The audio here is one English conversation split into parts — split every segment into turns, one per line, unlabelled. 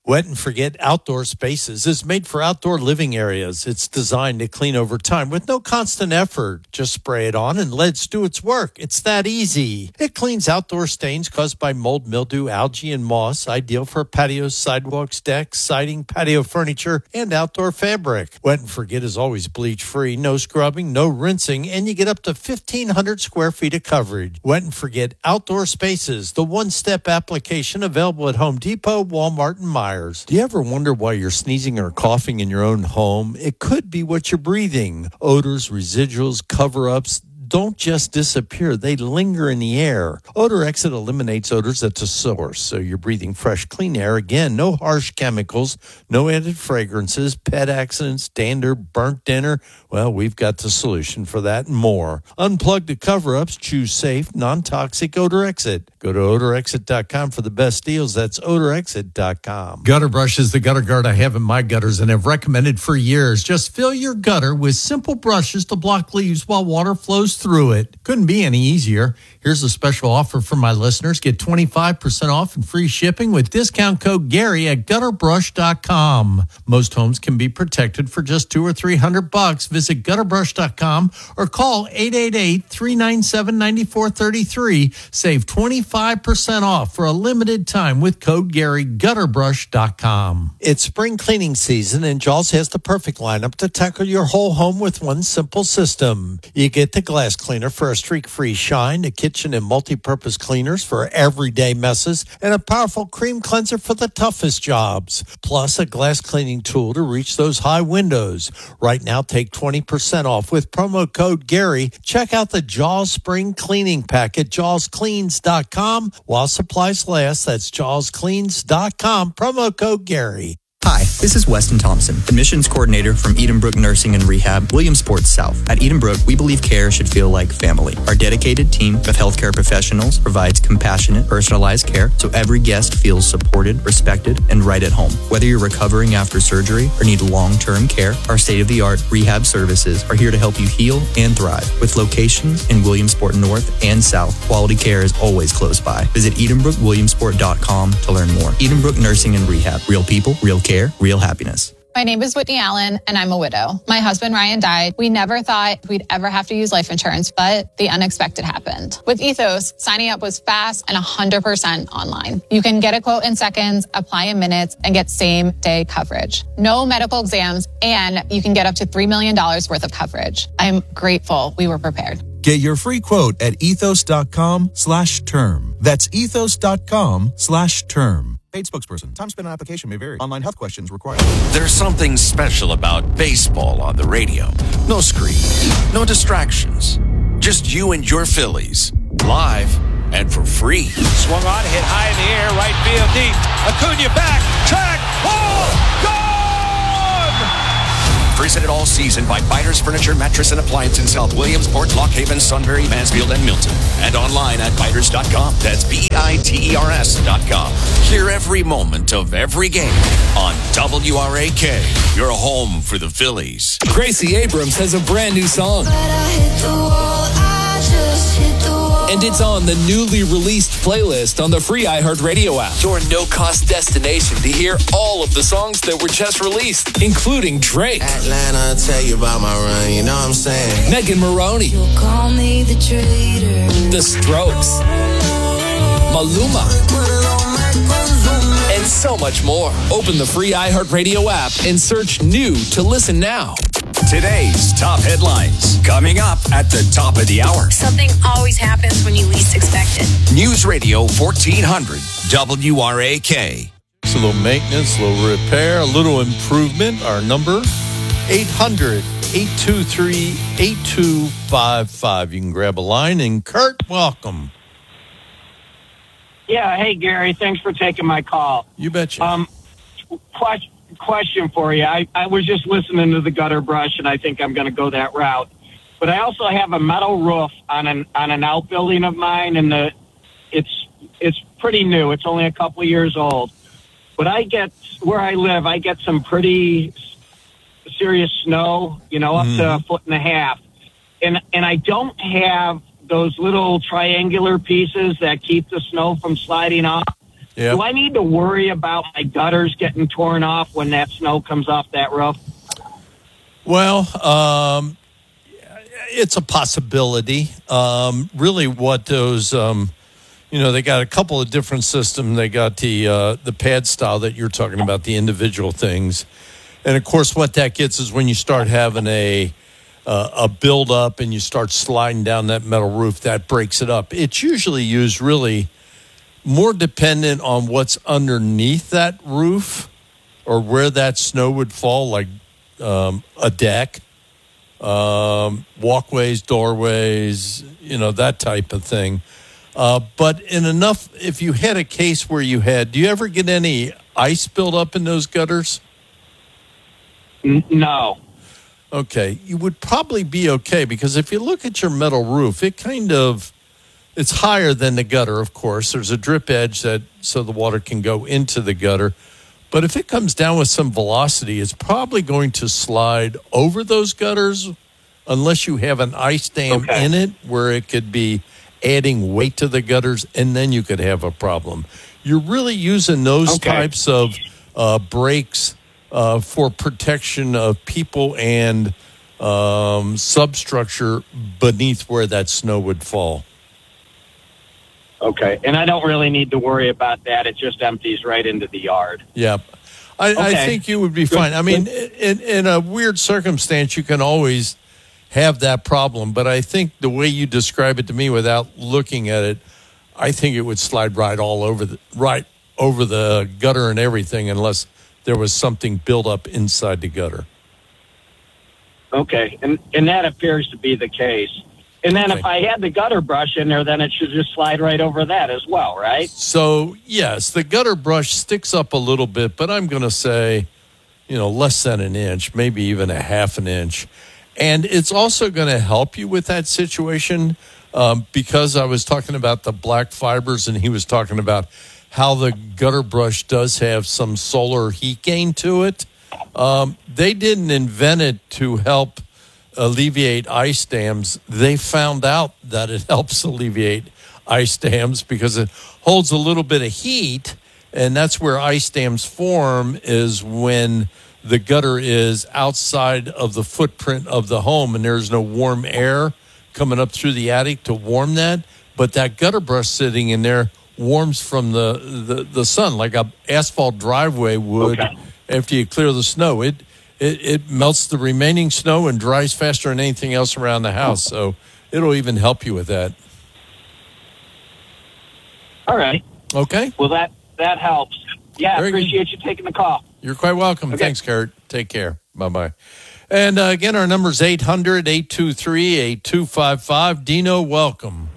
Wet and Forget Outdoor Spaces is made for outdoor living areas. It's designed to clean over time with no constant effort. Just spray it on and let it do its work. It's that easy. It cleans outdoor stains caused by mold, mildew, algae, and moss. Ideal for patios, sidewalks, decks, siding, patio furniture, and outdoor fabric. Wet and Forget is always bleach-free, no scrubbing, no rinsing, and you get up to 1,500 square feet of coverage. Wet and Forget Outdoor Spaces, the one-step application available at Home Depot, Walmart, and Meijer. Do you ever wonder why you're sneezing or coughing in your own home? It could be what you're breathing. Odors, residuals, cover-ups don't just disappear. They linger in the air. Odor Exit eliminates odors at the source, so you're breathing fresh, clean air. Again, no harsh chemicals, no added fragrances, pet accidents, dander, burnt dinner. Well, we've got the solution for that and more. Unplug the cover-ups. Choose safe, non-toxic Odor Exit. Go to odorexit.com for the best deals. That's odorexit.com.
Gutter Brush is the gutter guard I have in my gutters and have recommended for years. Just fill your gutter with simple brushes to block leaves while water flows through it. Couldn't be any easier. Here's a special offer for my listeners. Get 25% off and free shipping with discount code Gary at gutterbrush.com. Most homes can be protected for just $200 or $300. Visit gutterbrush.com or call 888-397-9433. Save 25% off for a limited time with code Gary, gutterbrush.com.
It's spring cleaning season, and Jaws has the perfect lineup to tackle your whole home with one simple system. You get the glass cleaner for a streak-free shine, the kitchen and multi-purpose cleaners for everyday messes, and a powerful cream cleanser for the toughest jobs. Plus, a glass cleaning tool to reach those high windows. Right now, take 20% off with promo code Gary. Check out the Jaws Spring Cleaning Pack at jawscleans.com while supplies last. That's jawscleans.com. Promo code Gary.
Hi, this is Weston Thompson, admissions coordinator from Edenbrook Nursing and Rehab, Williamsport South. At Edenbrook, we believe care should feel like family. Our dedicated team of healthcare professionals provides compassionate, personalized care so every guest feels supported, respected, and right at home. Whether you're recovering after surgery or need long-term care, our state-of-the-art rehab services are here to help you heal and thrive. With locations in Williamsport North and South, quality care is always close by. Visit EdenbrookWilliamsport.com to learn more. Edenbrook Nursing and Rehab. Real people, real care, real happiness.
My name is Whitney Allen, and I'm a widow. My husband, Ryan, died. We never thought we'd ever have to use life insurance, but the unexpected happened. With Ethos, signing up was fast and 100% online. You can get a quote in seconds, apply in minutes, and get same-day coverage. No medical exams, and you can get up to $3 million worth of coverage. I'm grateful we were prepared.
Get your free quote at ethos.com/term. That's ethos.com/term. Paid spokesperson. Time spent on application may vary. Online health questions required.
There's something special about baseball on the radio. No screen, no distractions. Just you and your Phillies. Live and for free.
Swung on, hit high in the air, right field deep. Acuna back, track, ball, gone!
Presented all season by Biters Furniture, Mattress, and Appliance in South Williamsport, Lock Haven, Sunbury, Mansfield, and Milton. And online at biters.com. That's BITERS.com. Hear every moment of every game on WRAK, your home for the Phillies.
Gracie Abrams has a brand new song. And it's on the newly released playlist on the free iHeartRadio app. Your no-cost destination to hear all of the songs that were just released, including Drake,
Atlanta, tell you about my run, you know what I'm saying?
Megan Maroney,
You'll call me the traitor,
The Strokes, Maluma, and so much more. Open the free iHeartRadio app and search new to listen now.
Today's top headlines coming up at the top of the hour.
Something always happens when you least expect it.
News Radio 1400 WRAK.
It's a little maintenance, a little repair, a little improvement. Our number, 800-823-8255. You can grab a line. And Kurt, welcome.
Yeah, hey, Gary. Thanks for taking my call.
You betcha.
Question for you. I was just listening to the Gutter Brush, and I think I'm going to go that route. But I also have a metal roof on an outbuilding of mine, and it's pretty new. It's only a couple of years old. But where I live, I get some pretty serious snow, up to a foot and a half. And I don't have those little triangular pieces that keep the snow from sliding off.
Yep.
Do I need to worry about my gutters getting torn off when that snow comes off that roof?
Well, it's a possibility. Really, what those, they got a couple of different systems. They got the pad style that you're talking about, the individual things, and of course, what that gets is when you start having a build up and you start sliding down that metal roof, that breaks it up. It's usually used really more dependent on what's underneath that roof or where that snow would fall, like a deck, walkways, doorways, that type of thing. But if you had a case where do you ever get any ice build up in those gutters?
No.
Okay. You would probably be okay because if you look at your metal roof, it's higher than the gutter, of course. There's a drip edge so the water can go into the gutter. But if it comes down with some velocity, it's probably going to slide over those gutters unless you have an ice dam in it where it could be adding weight to the gutters, and then you could have a problem. You're really using those types of breaks for protection of people and substructure beneath where that snow would fall.
Okay, and I don't really need to worry about that. It just empties right into the yard.
Yeah. I think you would be fine. I mean, in a weird circumstance, you can always have that problem. But I think the way you describe it to me without looking at it, I think it would slide right over the gutter and everything unless there was something built up inside the gutter.
Okay, and that appears to be the case. And then if I had the gutter brush in there, then it should just slide right over that as well, right?
So, yes, the gutter brush sticks up a little bit, but I'm going to say, less than an inch, maybe even a half an inch. And it's also going to help you with that situation because I was talking about the black fibers and he was talking about how the gutter brush does have some solar heat gain to it. They didn't invent it to help alleviate ice dams. They found out that it helps alleviate ice dams because it holds a little bit of heat, and that's where ice dams form is when the gutter is outside of the footprint of the home and there's no warm air coming up through the attic to warm that, but that gutter brush sitting in there warms from the sun like a asphalt driveway would after you clear the snow. It melts the remaining snow and dries faster than anything else around the house. So it'll even help you with that.
All right.
Okay.
Well, that helps. Yeah, I appreciate you taking the call.
You're quite welcome. Okay. Thanks, Kurt. Take care. Bye-bye. And again, our number is 800-823-8255. Dino, welcome.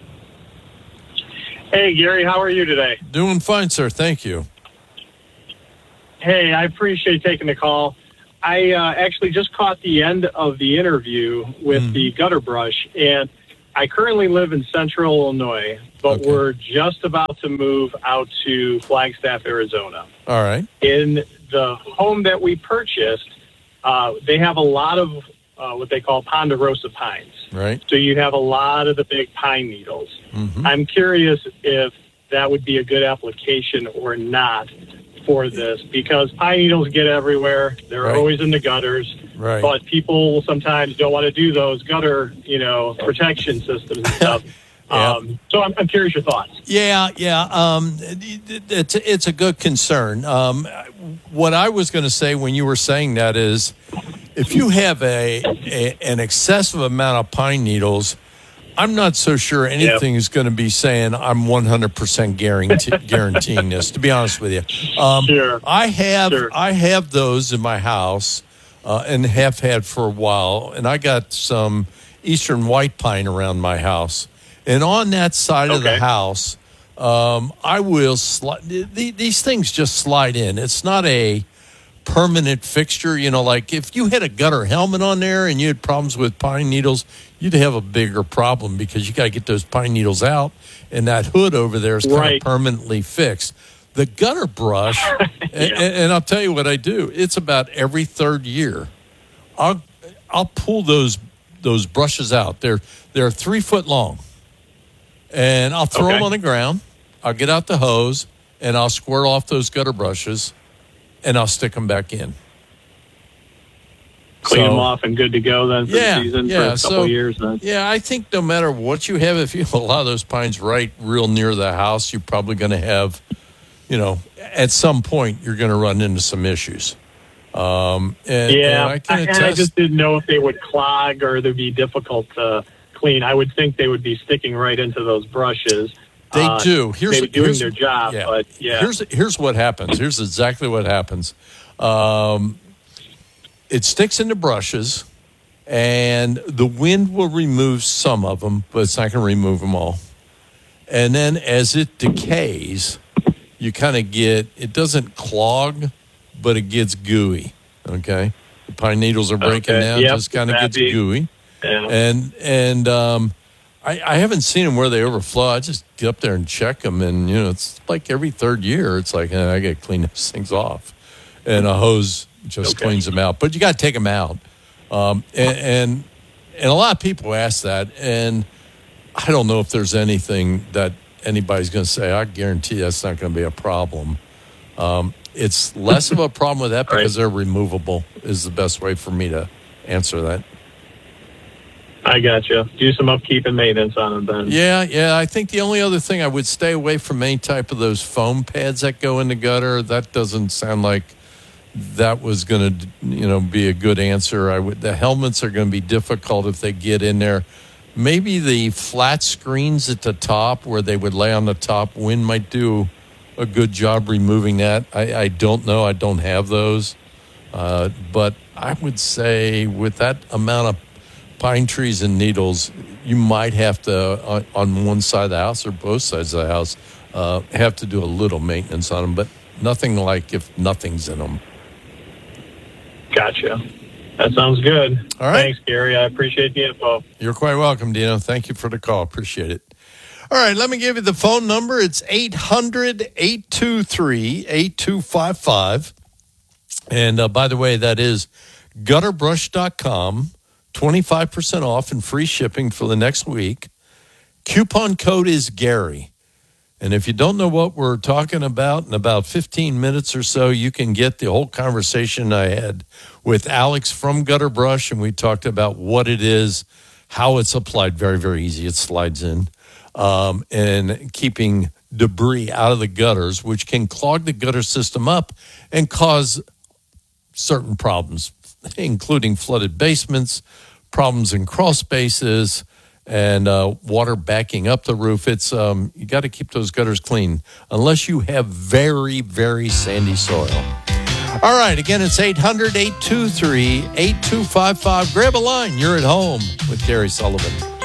Hey, Gary, how are you today?
Doing fine, sir. Thank you.
Hey, I appreciate taking the call. I actually just caught the end of the interview with the gutter brush, and I currently live in central Illinois, but we're just about to move out to Flagstaff, Arizona.
All right.
In the home that we purchased, they have a lot of what they call ponderosa pines.
Right.
So you have a lot of the big pine needles.
Mm-hmm.
I'm curious if that would be a good application or not for this, because pine needles get everywhere. They're always in the gutters.
Right.
But people sometimes don't want to do those gutter, protection systems and stuff. So I'm curious your thoughts.
Yeah. It's a good concern. What I was going to say when you were saying that is, if you have an excessive amount of pine needles, I'm not so sure anything is going to be saying I'm 100% guaranteeing this, to be honest with you.
Sure.
I have those in my house and have had for a while, and I got some eastern white pine around my house. And on that side of the house, I will slide. These things just slide in. It's not a permanent fixture. Like if you had a gutter helmet on there and you had problems with pine needles, you'd have a bigger problem because you got to get those pine needles out, and that hood over there is kind of permanently fixed. The gutter brush, and I'll tell you what I do. It's about every third year. I'll pull those brushes out. They're 3 foot long, and I'll throw them on the ground. I'll get out the hose, and I'll squirt off those gutter brushes, and I'll stick them back in.
Clean them off and good to go then for the season for a couple of years then.
Yeah, I think no matter what you have, if you have a lot of those pines right real near the house, you're probably going to have, at some point you're going to run into some issues. And
I just didn't know if they would clog or they'd be difficult to clean. I would think they would be sticking right into those brushes.
They do.
Maybe doing their job, but yeah.
Here's what happens. Here's exactly what happens. It sticks into brushes, and the wind will remove some of them, but it's not going to remove them all. And then as it decays, you kind of it doesn't clog, but it gets gooey, okay? The pine needles are breaking down, just kind of gets gooey. Yeah. And I haven't seen them where they overflow. I just get up there and check them, and, it's like every third year, it's like, I got to clean those things off. And a hose just cleans them out. But you got to take them out. And a lot of people ask that, and I don't know if there's anything that anybody's going to say. I guarantee that's not going to be a problem. It's less of a problem with that because they're removable is the best way for me to answer that.
I got you. Do some upkeep and maintenance on them then.
Yeah. I think the only other thing I would stay away from any type of those foam pads that go in the gutter. That doesn't sound like that was going to, be a good answer. The helmets are going to be difficult if they get in there. Maybe the flat screens at the top where they would lay on the top, wind might do a good job removing that. I don't know. I don't have those. But I would say with that amount of pine trees and needles, you might have to, on one side of the house or both sides of the house, have to do a little maintenance on them, but nothing like if nothing's in them.
Gotcha. That sounds good.
All right.
Thanks, Gary. I appreciate the info.
You're quite welcome, Dino. Thank you for the call. Appreciate it. All right, let me give you the phone number. It's 800-823-8255. And by the way, that is gutterbrush.com. 25% off and free shipping for the next week. Coupon code is Gary. And if you don't know what we're talking about, in about 15 minutes or so, you can get the whole conversation I had with Alex from Gutter Brush, and we talked about what it is, how it's applied. Very, very easy. It slides in. And keeping debris out of the gutters, which can clog the gutter system up and cause certain problems, including flooded basements, problems in crawl spaces, and water backing up the roof. It's you got to keep those gutters clean unless you have very, very sandy soil. All right, again, it's 800-823-8255. Grab a line. You're at home with Gary Sullivan.